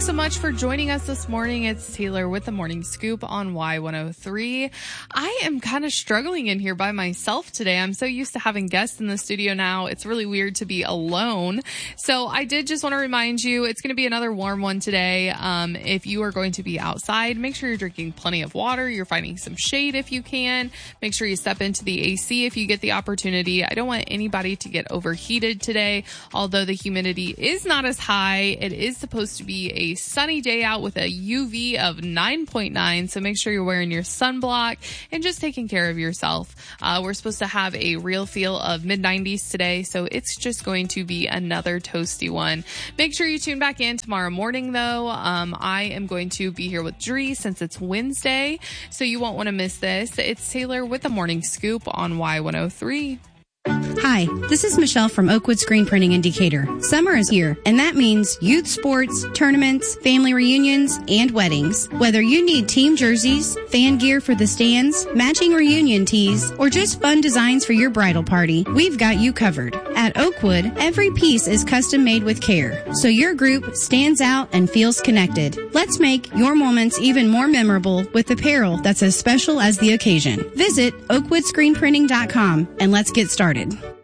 so much for joining us this morning. It's Taylor with the Morning Scoop on Y103. I am kind of struggling in here by myself today. I'm so used to having guests in the studio now. It's really weird to be alone. So I did just want to remind you, it's going to be another warm one today. If you are going to be outside, make sure you're drinking plenty of water. You're finding some shade if you can. Make sure you step into the AC if you get the opportunity. I don't want anybody to get overheated today, although the humidity is not as high. It is supposed to be a sunny day out with a UV of 9.9, so make sure you're wearing your sunblock and just taking care of yourself. We're supposed to have a real feel of mid-90s today, so it's just going to be another toasty one. Make sure you tune back in tomorrow morning, though. I am going to be here with Dree since it's Wednesday, so you won't want to miss this. It's Taylor with the Morning Scoop on Y103. Hi, this is Michelle from Oakwood Screen Printing in Decatur. Summer is here, and that means youth sports, tournaments, family reunions, and weddings. Whether you need team jerseys, fan gear for the stands, matching reunion tees, or just fun designs for your bridal party, we've got you covered. At Oakwood, every piece is custom made with care, so your group stands out and feels connected. Let's make your moments even more memorable with apparel that's as special as the occasion. Visit oakwoodscreenprinting.com and let's get started.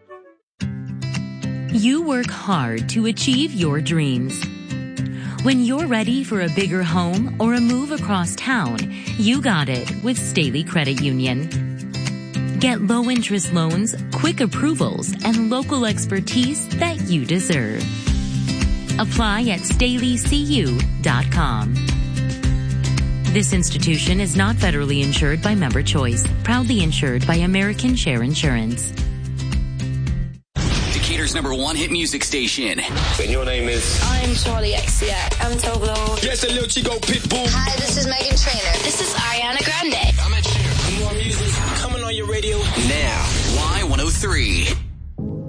You work hard to achieve your dreams. When you're ready for a bigger home or a move across town, you got it with Staley Credit Union. Get low-interest loans, quick approvals, and local expertise that you deserve. Apply at StaleyCU.com. This institution is not federally insured by Member Choice, proudly insured by American Share Insurance. Decatur's #1 hit music station. And your name is? I'm Charlie XCX. I'm Toblo. Yes, a little Chico Pitbull. Hi, this is Megan Trainor. This is Ariana Grande. I'm at Cher. More music coming on your radio now. Y103.